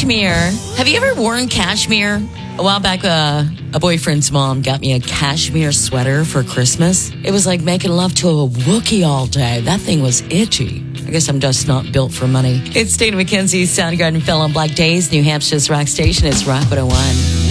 cashmere. Have you ever worn cashmere? A while back, a boyfriend's mom got me a cashmere sweater for Christmas. It was like making love to a Wookiee all day. That thing was itchy. I guess I'm just not built for money. It's Dana McKenzie's Soundgarden fell on Black Days, New Hampshire's rock station. It's Rock 101.